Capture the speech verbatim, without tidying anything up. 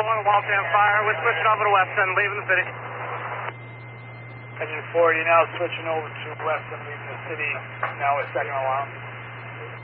one, Waltham Fire. We're switching over to Weston, leaving the city. Engine four, you're now switching over to Weston, leaving the city, now with second alarm.